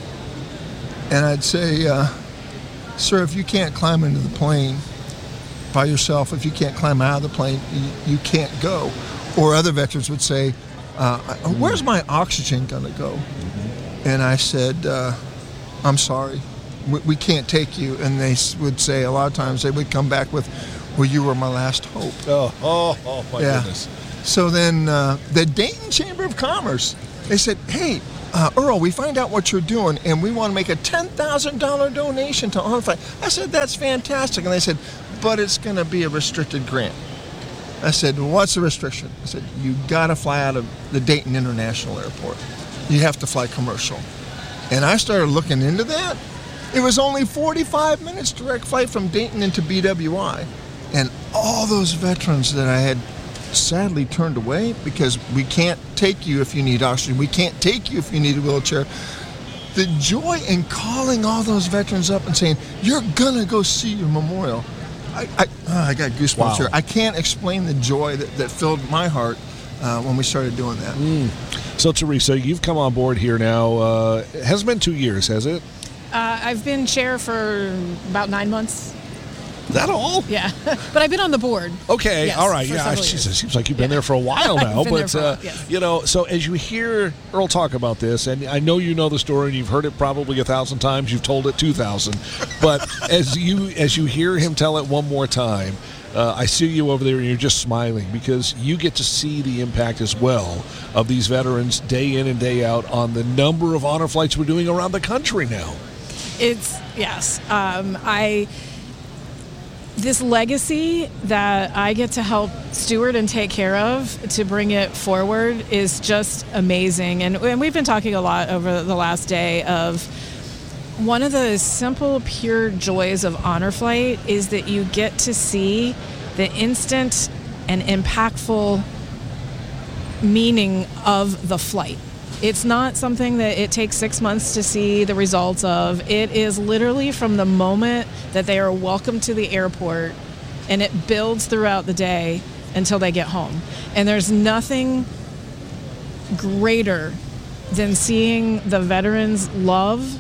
And I'd say, uh, sir, if you can't climb into the plane by yourself, if you can't climb out of the plane, you, you can't go. Or other veterans would say, uh, where's my oxygen going to go? And I said, uh, I'm sorry, we, we can't take you. And they would say, a lot of times they would come back with, well, you were my last hope. Oh, oh, oh my yeah. goodness. So then uh, the Dayton Chamber of Commerce, they said, hey, uh, Earl, we find out what you're doing, and we want to make a ten thousand dollars donation to OnFlight. I said, that's fantastic. And they said, but it's going to be a restricted grant. I said, well, what's the restriction? I said, you got to fly out of the Dayton International Airport. You have to fly commercial. And I started looking into that. It was only forty-five minutes direct flight from Dayton into B W I. And all those veterans that I had sadly turned away because we can't take you if you need oxygen, we can't take you if you need a wheelchair. The joy in calling all those veterans up and saying, you're going to go see your memorial. I, I, oh, I got goosebumps wow. here. I can't explain the joy that, that filled my heart uh, when we started doing that. Mm. So, Teresa, you've come on board here now. Uh, it hasn't been two years, has it? Uh, I've been chair for about nine months. That all? Yeah, but I've been on the board. Okay, yes, all right. Yeah, geez, it seems like you've been yeah. there for a while now. but uh, while, yes. you know, so as you hear Earl talk about this, and I know you know the story, and you've heard it probably a thousand times. You've told it two thousand. But as you as you hear him tell it one more time, uh, I see you over there, and you're just smiling because you get to see the impact as well of these veterans day in and day out on the number of honor flights we're doing around the country now. It's yes, um, I. This legacy that I get to help steward and take care of to bring it forward is just amazing. And, and we've been talking a lot over the last day of one of the simple, pure joys of Honor Flight is that you get to see the instant and impactful meaning of the flight. It's not something that it takes six months to see the results of. It is literally from the moment that they are welcomed to the airport, and it builds throughout the day until they get home. And there's nothing greater than seeing the veterans' love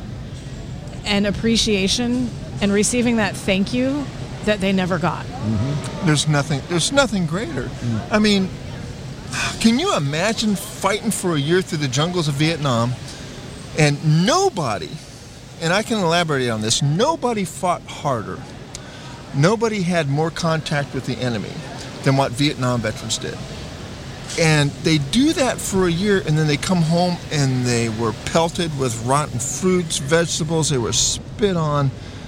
and appreciation and receiving that thank you that they never got. Mm-hmm. There's nothing. There's nothing greater. Mm. I mean, can you imagine fighting for a year through the jungles of Vietnam and nobody, and I can elaborate on this, nobody fought harder, nobody had more contact with the enemy than what Vietnam veterans did. And they do that for a year, and then they come home and they were pelted with rotten fruits, vegetables, they were spit on.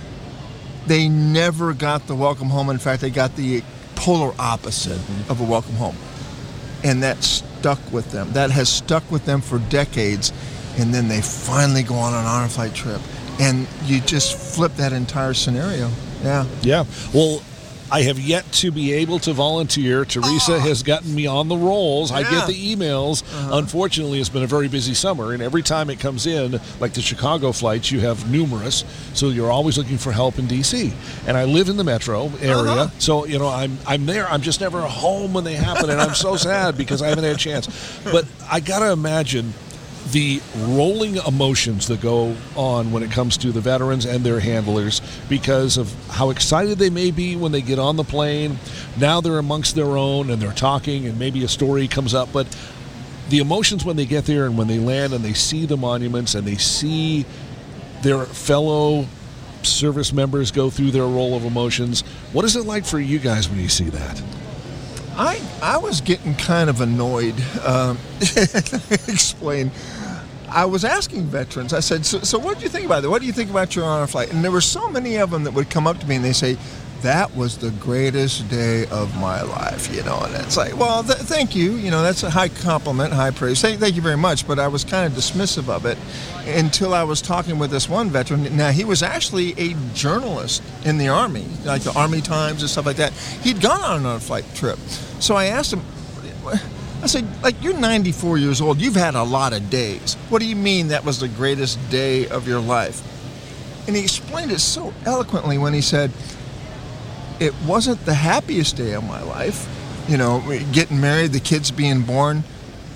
They never got the welcome home. In fact, they got the polar opposite mm-hmm. of a welcome home. And that stuck with them. That has stuck with them for decades. And then they finally go on an honor flight trip. And you just flip that entire scenario. Yeah. Yeah. Well, I have yet to be able to volunteer. Teresa oh. has gotten me on the rolls. Yeah. I get the emails. Uh-huh. Unfortunately, it's been a very busy summer, and every time it comes in, like the Chicago flights, you have numerous, so you're always looking for help in D C. And I live in the metro area, uh-huh. so you know I'm I'm there. I'm just never home when they happen, and I'm so sad because I haven't had a chance. But I gotta imagine the rolling emotions that go on when it comes to the veterans and their handlers because of how excited they may be when they get on the plane. Now they're amongst their own and they're talking and maybe a story comes up, but the emotions when they get there and when they land and they see the monuments and they see their fellow service members go through their roll of emotions. What is it like for you guys when you see that? I I was getting kind of annoyed. Um, explain. I was asking veterans, I said, so, so what do you think about it? What do you think about your honor flight? And there were so many of them that would come up to me and they say, that was the greatest day of my life, you know. And it's like, well, th- thank you. You know, that's a high compliment, high praise. Thank, thank you very much. But I was kind of dismissive of it until I was talking with this one veteran. Now, he was actually a journalist in the Army, like the Army Times and stuff like that. He'd gone on a flight trip. So I asked him, I said, like, you're ninety-four years old. You've had a lot of days. What do you mean that was the greatest day of your life? And he explained it so eloquently when he said, it wasn't the happiest day of my life. You know, getting married, the kids being born.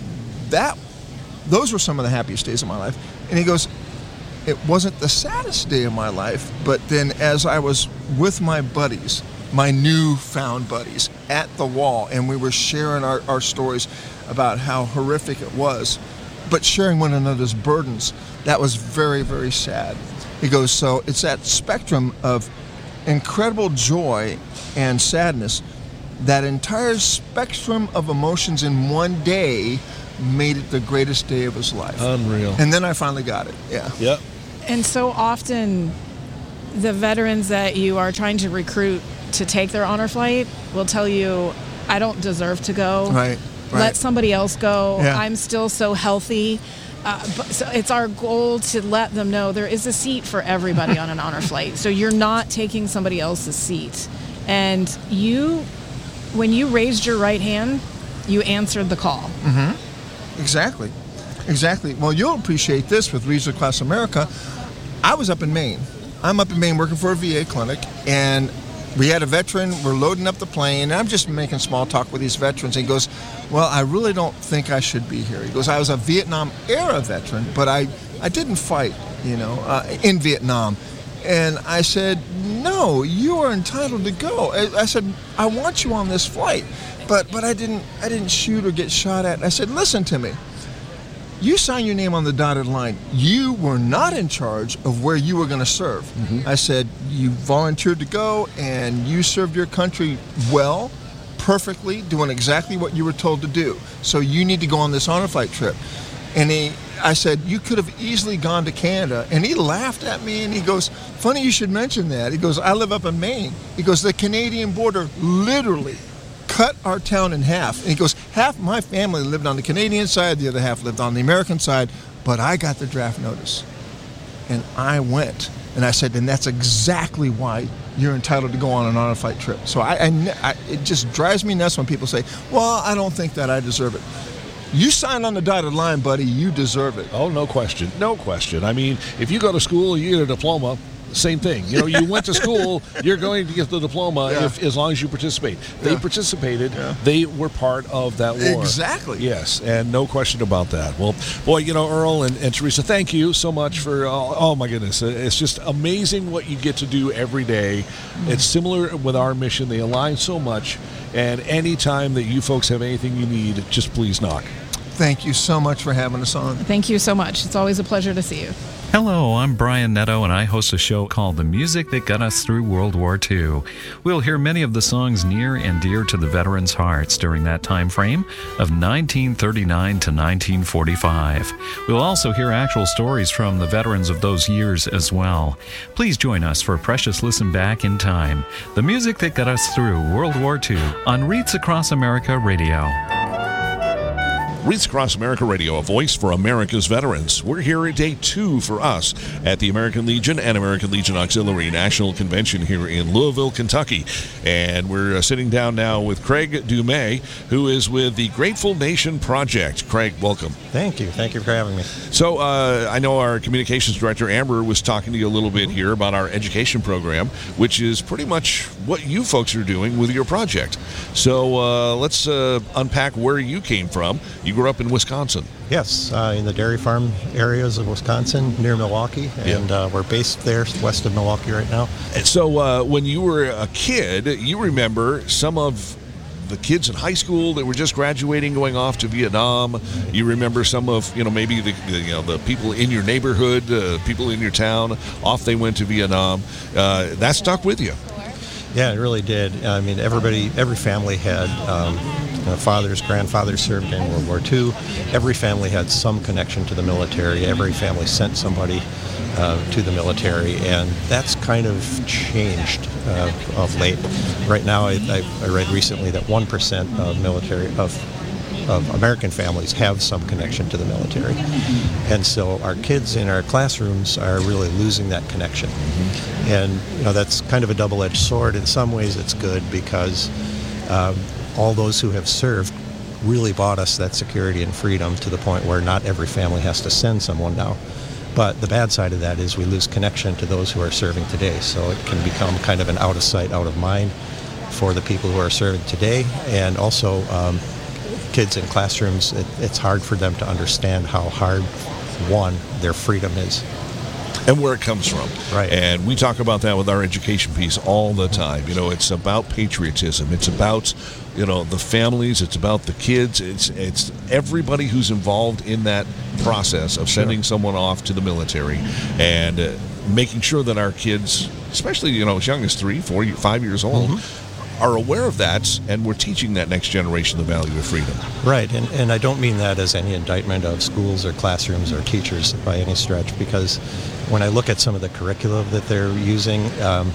That, those were some of the happiest days of my life. And he goes, it wasn't the saddest day of my life, but then as I was with my buddies, my newfound buddies, at the wall, and we were sharing our, our stories about how horrific it was, but sharing one another's burdens, that was very, very sad. He goes, so it's that spectrum of incredible joy and sadness, that entire spectrum of emotions in one day made it the greatest day of his life. Unreal. And then I finally got it, yeah. Yep. And so often, the veterans that you are trying to recruit to take their honor flight will tell you, I don't deserve to go. Right. right. Let somebody else go. Yeah. I'm still so healthy. Uh, but, so it's our goal to let them know there is a seat for everybody on an honor flight. So you're not taking somebody else's seat. And you, when you raised your right hand, you answered the call. Mm-hmm. Exactly. Exactly. Well, you'll appreciate this with Leisure Class America. I was up in Maine. I'm up in Maine working for a V A clinic, and we had a veteran. We're loading up the plane, and I'm just making small talk with these veterans. He goes, well, I really don't think I should be here. He goes, I was a Vietnam-era veteran, but I, I didn't fight, you know, uh, in Vietnam. And I said, no, you are entitled to go. I, I said, I want you on this flight, but but I didn't I didn't shoot or get shot at. And I said, listen to me. You signed your name on the dotted line. You were not in charge of where you were going to serve. Mm-hmm. I said, you volunteered to go, and you served your country well, perfectly, doing exactly what you were told to do. So you need to go on this honor flight trip. And he, I said, you could have easily gone to Canada. And he laughed at me, and he goes, funny you should mention that. He goes, I live up in Maine. He goes, the Canadian border literally cut our town in half. And he goes, half my family lived on the Canadian side, the other half lived on the American side, but I got the draft notice. And I went. And I said, and that's exactly why you're entitled to go on an honor flight trip. So I, I, I, it just drives me nuts when people say, well, I don't think that I deserve it. You signed on the dotted line, buddy. You deserve it. Oh, no question. No question. I mean, if you go to school, you get a diploma. Same thing. You know, you went to school, you're going to get the diploma yeah. if, as long as you participate. They yeah. participated. Yeah. They were part of that war. Exactly. Yes, and no question about that. Well, boy, you know, Earl and, and Teresa, thank you so much for, uh, oh, my goodness. It's just amazing what you get to do every day. Mm-hmm. It's similar with our mission. They align so much. And anytime that you folks have anything you need, just please knock. Thank you so much for having us on. Thank you so much. It's always a pleasure to see you. Hello, I'm Brian Netto, and I host a show called The Music That Got Us Through World War Two. We'll hear many of the songs near and dear to the veterans' hearts during that time frame of nineteen thirty-nine to nineteen forty-five. We'll also hear actual stories from the veterans of those years as well. Please join us for a precious listen back in time. The Music That Got Us Through World War Two on Reeds Across America Radio. Reeds Across America Radio, a voice for America's veterans. We're here at day two for us at the American Legion and American Legion Auxiliary National Convention here in Louisville, Kentucky. And we're uh, sitting down now with Craig Dumais, who is with the Grateful Nation Project. Craig, welcome. Thank you. Thank you for having me. So uh, I know our communications director, Amber, was talking to you a little bit here about our education program, which is pretty much what you folks are doing with your project. So uh, let's uh, unpack where you came from. You grew up in Wisconsin. Yes, uh, in the dairy farm areas of Wisconsin, near Milwaukee, and yeah. uh, we're based there west of Milwaukee right now. And so uh, when you were a kid, you remember some of the kids in high school that were just graduating going off to Vietnam. You remember some of, you know, maybe the, the you know the people in your neighborhood, uh, people in your town, off they went to Vietnam. Uh, that stuck with you. Yeah, it really did. I mean, everybody, every family had um, you know, fathers, grandfathers served in World War Two. Every family had some connection to the military. Every family sent somebody uh, to the military, and that's kind of changed uh, of late. Right now, I, I, I read recently that one percent of military of of American families have some connection to the military. And so our kids in our classrooms are really losing that connection. Mm-hmm. And, you know, that's kind of a double-edged sword. In some ways it's good because um, all those who have served really bought us that security and freedom to the point where not every family has to send someone now. But the bad side of that is we lose connection to those who are serving today. So it can become kind of an out of sight, out of mind for the people who are serving today. And also um, kids in classrooms, it, it's hard for them to understand how hard, one, their freedom is. And where it comes from. Right. And we talk about that with our education piece all the time. You know, it's about patriotism. It's about, you know, the families. It's about the kids. It's it's everybody who's involved in that process of sending sure. someone off to the military and uh, making sure that our kids, especially, you know, as young as three, four, five years old, mm-hmm. are aware of that, and we're teaching that next generation the value of freedom. Right, and, and I don't mean that as any indictment of schools or classrooms or teachers by any stretch, because when I look at some of the curricula that they're using, um,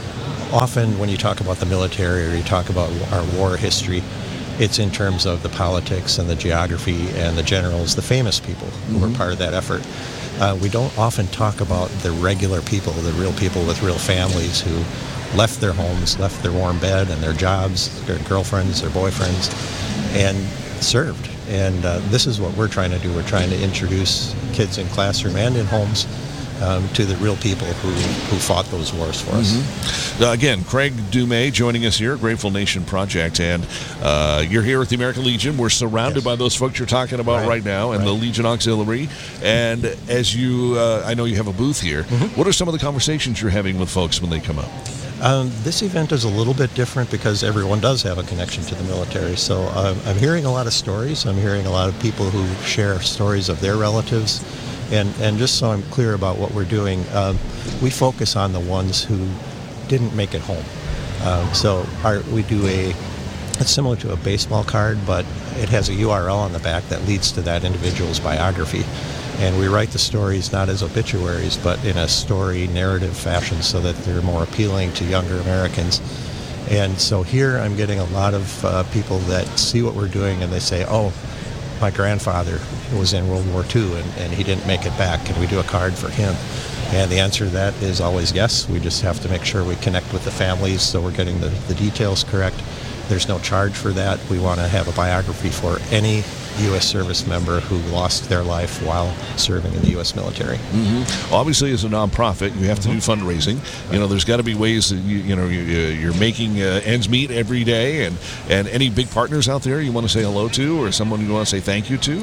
often when you talk about the military or you talk about our war history, it's in terms of the politics and the geography and the generals, the famous people who mm-hmm. were part of that effort. Uh, we don't often talk about the regular people, the real people with real families who left their homes, left their warm bed and their jobs, their girlfriends, their boyfriends, and served. And uh, this is what we're trying to do. We're trying to introduce kids in classroom and in homes um, to the real people who, who fought those wars for us. Mm-hmm. Uh, again, Craig Dumais joining us here, Grateful Nation Project, and uh, you're here at the American Legion. We're surrounded yes. by those folks you're talking about right, right now, and right. the Legion Auxiliary. And as you, uh, I know you have a booth here. Mm-hmm. What are some of the conversations you're having with folks when they come up? Um, this event is a little bit different because everyone does have a connection to the military. So uh, I'm hearing a lot of stories. I'm hearing a lot of people who share stories of their relatives. And, and just so I'm clear about what we're doing, um, we focus on the ones who didn't make it home. Um, so our, we do a, it's similar to a baseball card, but it has a U R L on the back that leads to that individual's biography. And we write the stories not as obituaries, but in a story narrative fashion so that they're more appealing to younger Americans. And so here I'm getting a lot of uh, people that see what we're doing and they say, oh, my grandfather was in World War Two and, and he didn't make it back. Can we do a card for him? And the answer to that is always yes. We just have to make sure we connect with the families so we're getting the, the details correct. There's no charge for that. We want to have a biography for any U S service member who lost their life while serving in the U S military. Mm-hmm. Obviously, as a nonprofit, you have to mm-hmm. do fundraising. Right. You know, there's got to be ways that you, you know you, you're making uh, ends meet every day. And, and any big partners out there you want to say hello to, or someone you want to say thank you to?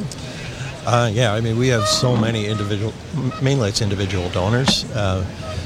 Uh, yeah, I mean, we have so many individual, mainly it's individual donors. Uh,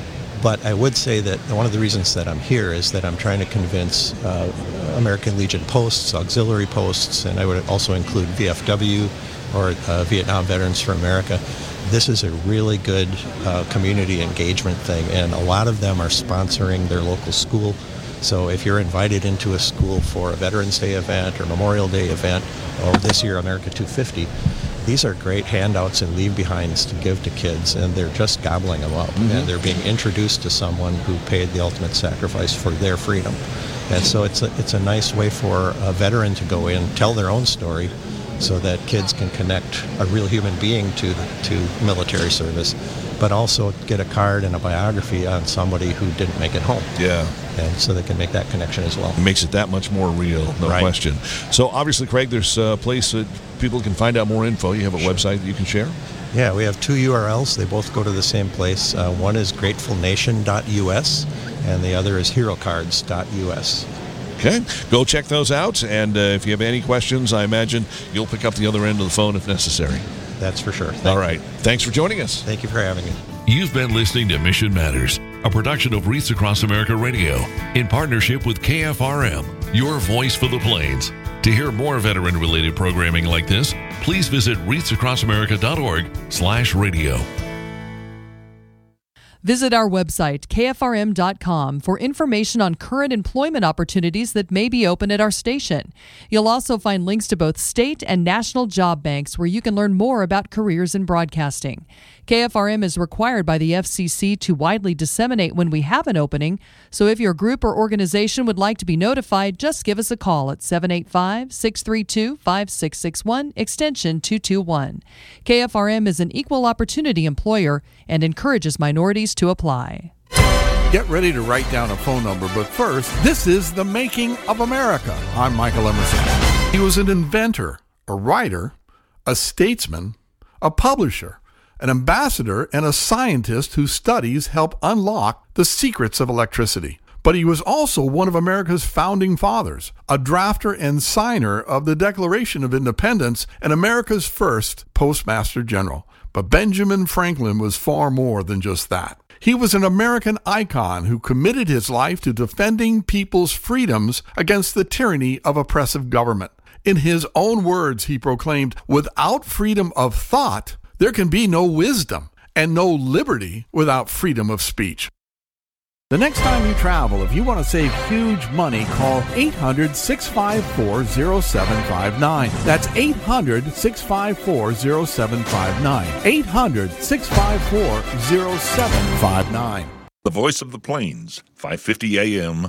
But I would say that one of the reasons that I'm here is that I'm trying to convince uh, American Legion posts, auxiliary posts, and I would also include V F W or uh, Vietnam Veterans for America. This is a really good uh, community engagement thing, and a lot of them are sponsoring their local school. So if you're invited into a school for a Veterans Day event or Memorial Day event, or this year America two fifty, these are great handouts and leave-behinds to give to kids, and they're just gobbling them up. Mm-hmm. And they're being introduced to someone who paid the ultimate sacrifice for their freedom. And so it's a, it's a nice way for a veteran to go in, tell their own story, so that kids can connect a real human being to to military service, but also get a card and a biography on somebody who didn't make it home. Yeah. And so they can make that connection as well. It makes it that much more real, no right. question. So obviously, Craig, there's a place that people can find out more info. You have a sure. website that you can share? Yeah, we have two U R Ls. They both go to the same place. Uh, one is grateful nation dot U S, and the other is hero cards dot U S. Okay, go check those out, and uh, if you have any questions, I imagine you'll pick up the other end of the phone if necessary. That's for sure. Thank All right. You. Thanks for joining us. Thank you for having me. You've been listening to Mission Matters, a production of Wreaths Across America Radio, in partnership with K F R M, your voice for the Plains. To hear more veteran-related programming like this, please visit wreaths across america dot org slash radio. Visit our website, K F R M dot com, for information on current employment opportunities that may be open at our station. You'll also find links to both state and national job banks where you can learn more about careers in broadcasting. K F R M is required by the F C C to widely disseminate when we have an opening, so if your group or organization would like to be notified, just give us a call at seven eight five, six three two, five six six one, extension two two one. K F R M is an equal opportunity employer and encourages minorities to apply. Get ready to write down a phone number, but first, this is The Making of America. I'm Michael Emerson. He was an inventor, a writer, a statesman, a publisher, an ambassador, and a scientist whose studies help unlock the secrets of electricity. But he was also one of America's founding fathers, a drafter and signer of the Declaration of Independence and America's first Postmaster General. But Benjamin Franklin was far more than just that. He was an American icon who committed his life to defending people's freedoms against the tyranny of oppressive government. In his own words, he proclaimed, "Without freedom of thought, there can be no wisdom, and no liberty without freedom of speech." The next time you travel, if you want to save huge money, call eight hundred, six five four, zero seven five nine. That's eight hundred, six five four, zero seven five nine. eight hundred, six five four, zero seven five nine. The Voice of the Plains, five fifty A M,